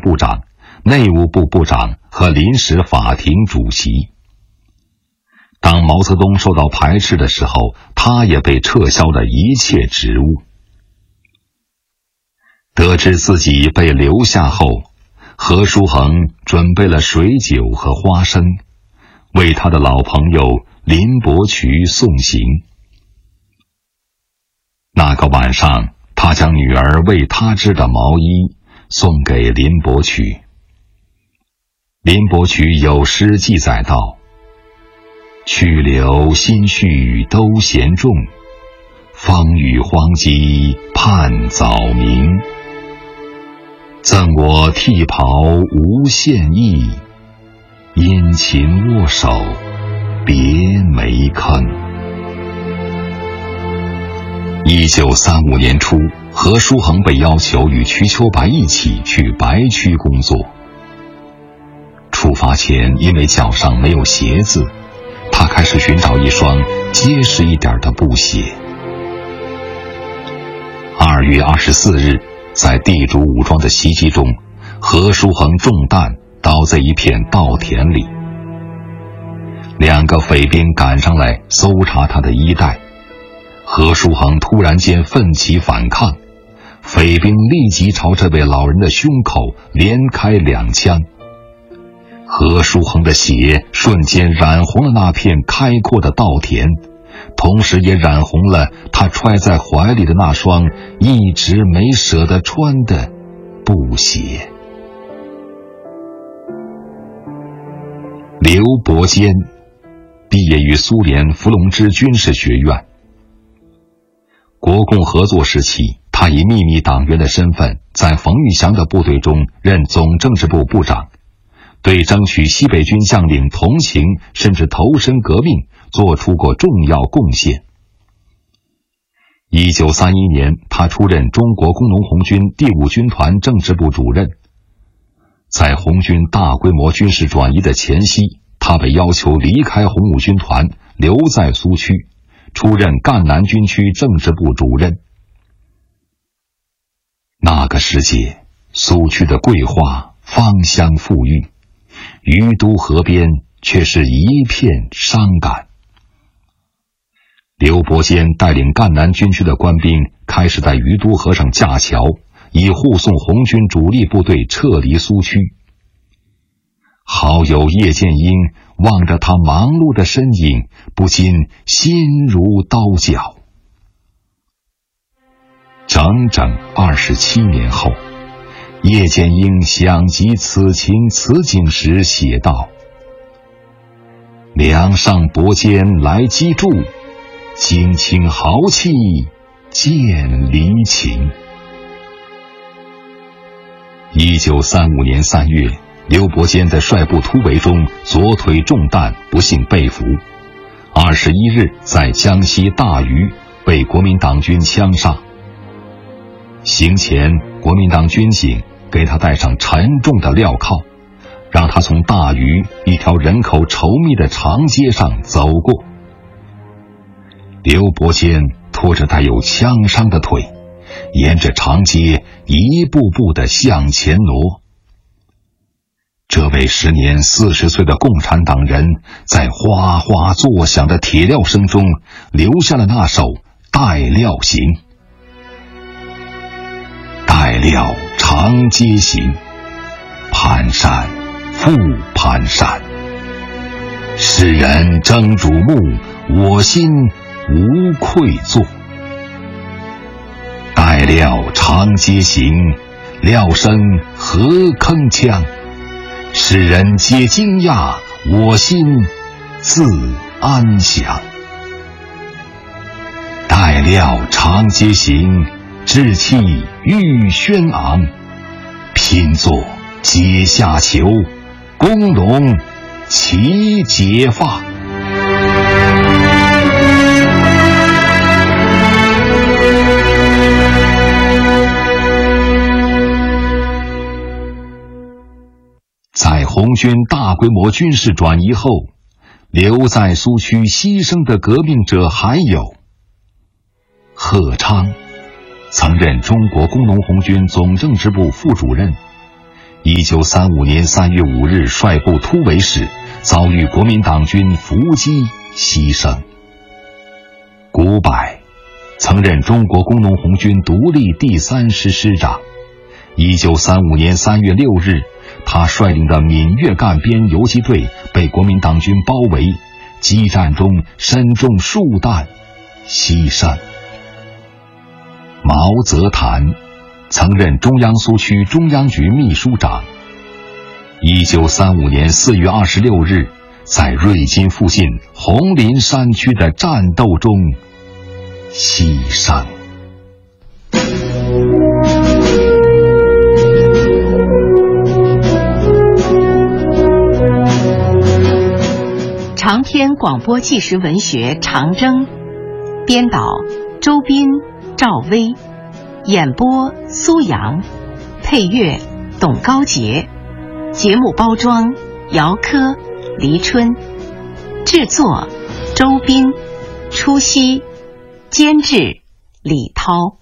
部长、内务部部长和临时法庭主席。当毛泽东受到排斥的时候，他也被撤销了一切职务。得知自己被留下后，何叔衡准备了水酒和花生，为他的老朋友林伯渠送行。那个晚上，他将女儿为他织的毛衣送给林伯渠。林伯渠有诗记载道：去留心绪都嫌重，风雨荒鸡盼早明。赠我替袍无限意，殷勤握手别没坑。1935年初，何叔衡被要求与瞿秋白一起去白区工作。出发前，因为脚上没有鞋子，他开始寻找一双结实一点的布鞋。2月24日，在地主武装的袭击中，何叔衡中弹倒在一片稻田里。2个匪兵赶上来搜查他的衣带，何叔衡突然间奋起反抗，匪兵立即朝这位老人的胸口连开2枪。何叔衡的血瞬间染红了那片开阔的稻田，同时也染红了他揣在怀里的那双一直没舍得穿的布鞋。刘伯坚毕业于苏联伏龙芝军事学院。国共合作时期，他以秘密党员的身份在冯玉祥的部队中任总政治部部长，对争取西北军将领同情甚至投身革命做出过重要贡献。1931年，他出任中国工农红军第5军团政治部主任。在红军大规模军事转移的前夕，他被要求离开红五军团，留在苏区，出任赣南军区政治部主任。那个时节，苏区的桂花芳香馥郁，于都河边却是一片伤感。刘伯坚带领赣南军区的官兵开始在于都河上架桥，以护送红军主力部队撤离苏区。好友叶剑英望着他忙碌的身影，不禁心如刀绞。整整27年后，叶剑英想及此情此景时写道：梁上伯坚来击筑，精清豪气见离情。1935年3月，刘伯坚在率部突围中左腿中弹，不幸被俘。21日，在江西大余被国民党军枪杀。行前，国民党军警给他带上沉重的镣铐，让他从大余一条人口稠密的长街上走过。刘伯坚拖着带有枪伤的腿，沿着长街一步步地向前挪。这位时年40岁的共产党人，在哗哗作响的铁镣声中，留下了那首《带镣行》。带镣长街行，攀山复攀山。世人争瞩目，我心无愧作。带镣长街行，镣声何铿锵。世人皆惊讶，我心自安详。带镣长街行，志气欲轩昂。拼作阶下囚，工农齐解放。在红军大规模军事转移后，留在苏区牺牲的革命者还有贺昌，曾任中国工农红军总政治部副主任， 1935年3月5日率部突围时，遭遇国民党军伏击牺牲。古柏曾任中国工农红军独立第3师师长。1935年3月6日，他率领的闽粤赣边游击队被国民党军包围，激战中身中数弹，牺牲。毛泽谈曾任中央苏区中央局秘书长。1935年4月26日，在瑞金附近红林山区的战斗中牺牲。 长篇广播纪实文学《长征》，编导周斌、赵薇，演播苏阳，配乐董高杰，节目包装姚科、黎春，制作周斌、初熙，监制李涛。